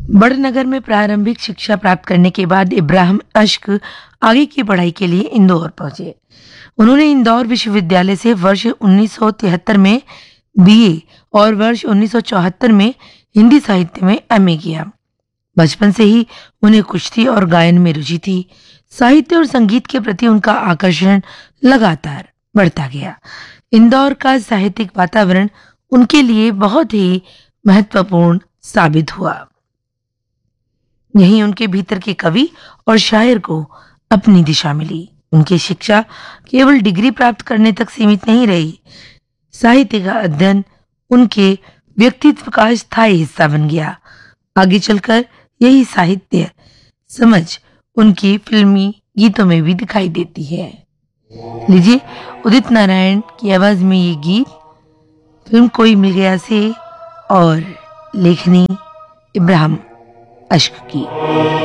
बड़नगर में प्रारंभिक शिक्षा प्राप्त करने के बाद इब्राहिम अश्क आगे की पढ़ाई के लिए इंदौर पहुंचे। उन्होंने इंदौर विश्वविद्यालय से वर्ष 1973 में बीए और वर्ष 1974 में हिंदी साहित्य में एमए किया। बचपन से ही उन्हें कुश्ती और गायन में रुचि थी। साहित्य और संगीत के प्रति उनका आकर्षण लगातार बढ़ता गया। इंदौर का साहित्यिक वातावरण उनके लिए बहुत ही महत्वपूर्ण साबित हुआ। यहीं उनके भीतर के कवि और शायर को अपनी दिशा मिली। उनकी शिक्षा केवल डिग्री प्राप्त करने तक सीमित नहीं रही। साहित्य का अध्ययन उनके व्यक्तित्व का स्थायी हिस्सा बन गया। आगे चलकर यही साहित्य समझ उनकी फिल्मी गीतों में भी दिखाई देती है। लीजिए उदित नारायण की आवाज में ये गीत, फिल्म कोई मिल गया से और लेखनी इब्राहिम अश्क की।